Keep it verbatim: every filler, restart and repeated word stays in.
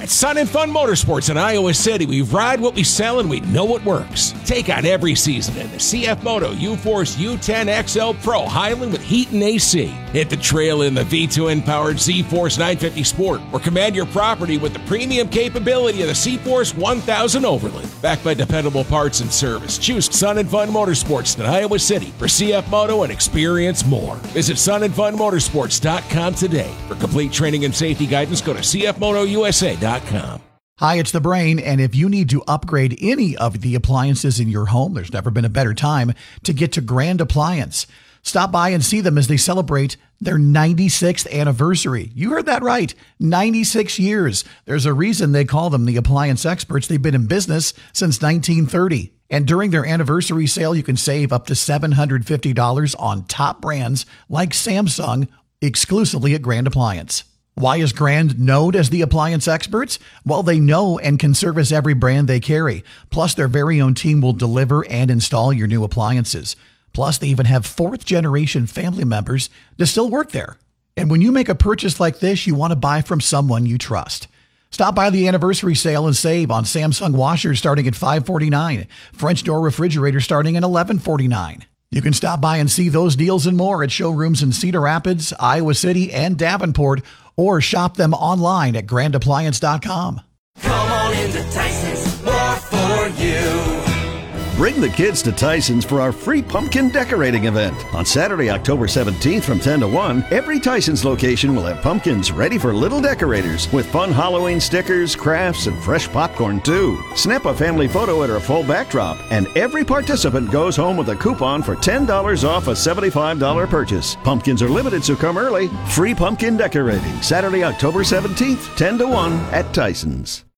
At Sun and Fun Motorsports in Iowa City, we ride what we sell and we know what works. Take out every season in the C F Moto U-Force U ten X L Pro Highland with heat and A C. Hit the trail in the V two N-powered Z-Force nine fifty Sport or command your property with the premium capability of the C-Force one thousand Overland. Backed by dependable parts and service, choose Sun and Fun Motorsports in Iowa City for C F Moto and experience more. Visit sun and fun motorsports dot com today. For complete training and safety guidance, go to c f moto u s a dot com. Hi, it's the Brain, and if you need to upgrade any of the appliances in your home, there's never been a better time to get to Grand Appliance. Stop by and see them as they celebrate their ninety-sixth anniversary. You heard that right, ninety-six years. There's a reason they call them the appliance experts. They've been in business since nineteen thirty. And during their anniversary sale, you can save up to seven hundred fifty dollars on top brands like Samsung exclusively at Grand Appliance. Why is Grand known as the appliance experts? Well, they know and can service every brand they carry. Plus, their very own team will deliver and install your new appliances. Plus, they even have fourth-generation family members that still work there. And when you make a purchase like this, you want to buy from someone you trust. Stop by the anniversary sale and save on Samsung washers starting at five hundred forty-nine dollars, French door refrigerator starting at eleven forty-nine. You can stop by and see those deals and more at showrooms in Cedar Rapids, Iowa City, and Davenport, or shop them online at grand appliance dot com. Come on into Tyson's, more for you. Bring the kids to Tyson's for our free pumpkin decorating event. On Saturday, October seventeenth from ten to one, every Tyson's location will have pumpkins ready for little decorators with fun Halloween stickers, crafts, and fresh popcorn too. Snap a family photo at our full backdrop, and every participant goes home with a coupon for ten dollars off a seventy-five dollars purchase. Pumpkins are limited, so come early. Free pumpkin decorating, Saturday, October seventeenth, ten to one at Tyson's.